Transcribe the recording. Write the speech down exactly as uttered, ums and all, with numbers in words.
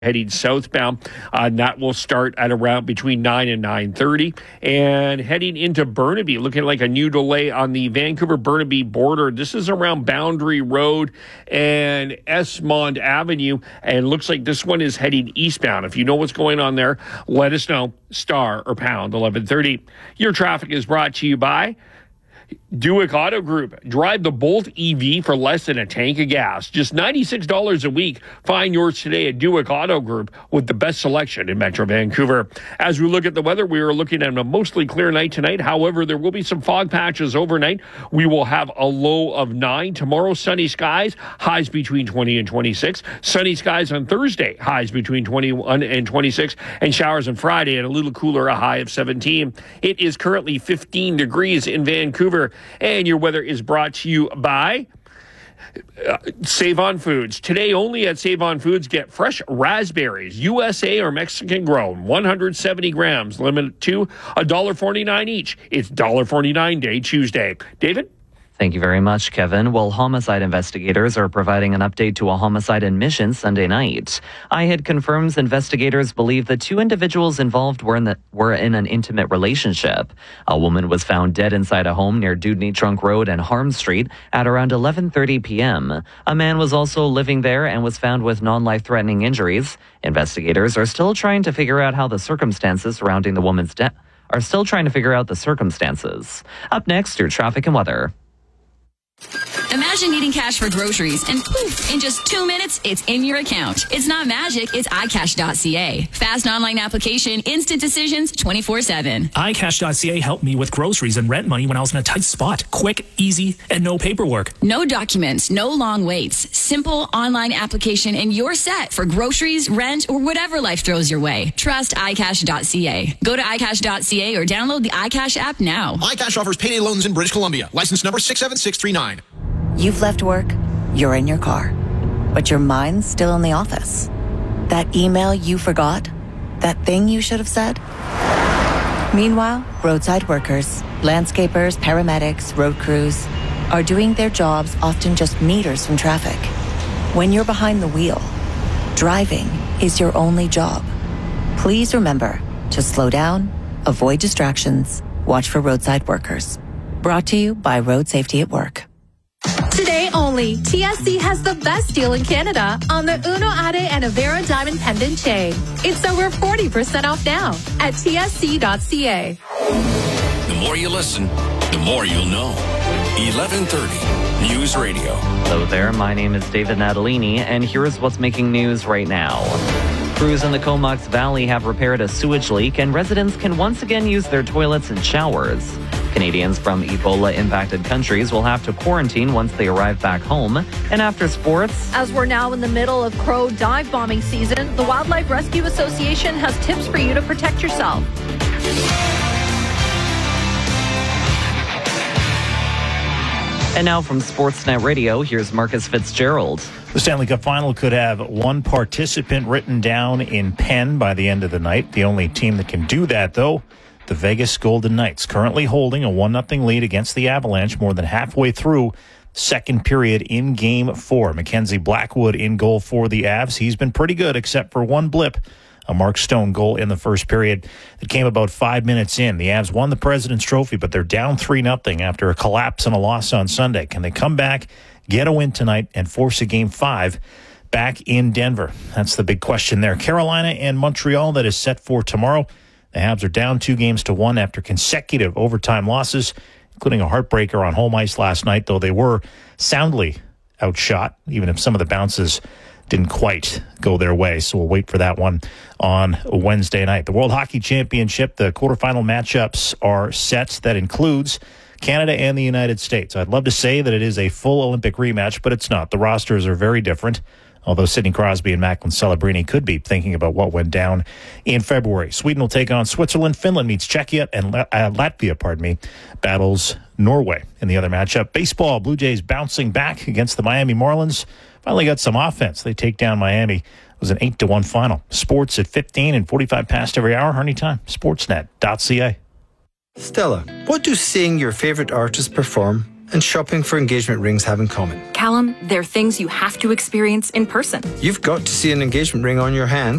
heading southbound. Uh, that will start at around between nine and nine thirty. And heading into Burnaby, looking like a new delay on the Vancouver-Burnaby border. This is around Boundary Road and Esmond Avenue. And looks like this one is heading eastbound. If you know what's going on there, let us know. Star or pound eleven thirty. Your traffic is brought to you by Duick Auto Group. Drive the Bolt E V for less than a tank of gas. Just ninety-six dollars a week. Find yours today at Duick Auto Group with the best selection in Metro Vancouver. As we look at the weather, we are looking at a mostly clear night tonight. However, there will be some fog patches overnight. We will have a low of nine. Tomorrow, sunny skies, highs between twenty and twenty-six. Sunny skies on Thursday, highs between twenty-one and twenty-six. And showers on Friday and a little cooler, a high of seventeen. It is currently fifteen degrees in Vancouver. And your weather is brought to you by uh, Save On Foods. Today only at Save On Foods, get fresh raspberries, U S A or Mexican grown, one hundred seventy grams, limited to one dollar forty-nine each. It's one dollar forty-nine day Tuesday. David? Thank you very much, Kevin. Well, homicide investigators are providing an update to a homicide in Mission Sunday night. I H I D confirms investigators believe the two individuals involved were in, the, were in an intimate relationship. A woman was found dead inside a home near Dudney Trunk Road and Harm Street at around eleven thirty p.m. A man was also living there and was found with non-life-threatening injuries. Investigators are still trying to figure out how the circumstances surrounding the woman's death are still trying to figure out the circumstances. Up next, your traffic and weather. Imagine needing cash for groceries and poof, in just two minutes, it's in your account. It's not magic, it's i cash dot c a. Fast online application, instant decisions, twenty-four seven. i cash dot c a helped me with groceries and rent money when I was in a tight spot. Quick, easy, and no paperwork. No documents, no long waits. Simple online application and you're set for groceries, rent, or whatever life throws your way. Trust i cash dot c a. Go to i cash dot c a or download the iCash app now. iCash offers payday loans in British Columbia. License number six seven six three nine. You've left work, you're in your car, but your mind's still in the office. That email you forgot? That thing you should have said? Meanwhile, roadside workers, landscapers, paramedics, road crews are doing their jobs often just meters from traffic. When you're behind the wheel, driving is your only job. Please remember to slow down, avoid distractions, watch for roadside workers. Brought to you by Road Safety at Work. Today only, T S C has the best deal in Canada on the Uno Ade and Avera Diamond Pendant chain. It's over forty percent off now at T S C dot c a. The more you listen, the more you'll know. eleven thirty News Radio. Hello there, my name is David Natalini, and here's what's making news right now. Crews in the Comox Valley have repaired a sewage leak, and residents can once again use their toilets and showers. Canadians from Ebola-impacted countries will have to quarantine once they arrive back home. And after sports... As we're now in the middle of crow dive bombing season, the Wildlife Rescue Association has tips for you to protect yourself. And now from Sportsnet Radio, here's Marcus Fitzgerald. The Stanley Cup Final could have one participant written down in pen by the end of the night. The only team that can do that, though, the Vegas Golden Knights, currently holding a one nothing lead against the Avalanche more than halfway through second period in Game four. Mackenzie Blackwood in goal for the Avs. He's been pretty good except for one blip, a Mark Stone goal in the first period that came about five minutes in. The Avs won the President's Trophy, but they're down three nothing after a collapse and a loss on Sunday. Can they come back, get a win tonight, and force a Game five back in Denver? That's the big question there. Carolina and Montreal, that is set for tomorrow. The Habs are down two games to one after consecutive overtime losses, including a heartbreaker on home ice last night, though they were soundly outshot, even if some of the bounces didn't quite go their way. So we'll wait for that one on Wednesday night. The World Hockey Championship, the quarterfinal matchups are set. That includes Canada and the United States. I'd love to say that it is a full Olympic rematch, but it's not. The rosters are very different. Although Sidney Crosby and Macklin Celebrini could be thinking about what went down in February. Sweden will take on Switzerland. Finland meets Czechia, and uh, Latvia, pardon me, battles Norway in the other matchup. Baseball, Blue Jays bouncing back against the Miami Marlins. Finally got some offense. They take down Miami. It was an eight to one final. Sports at fifteen and forty-five past every hour. Anytime. Sportsnet dot c a. Stella, what do seeing your favorite artist perform and shopping for engagement rings have in common? Callum, they're things you have to experience in person. You've got to see an engagement ring on your hand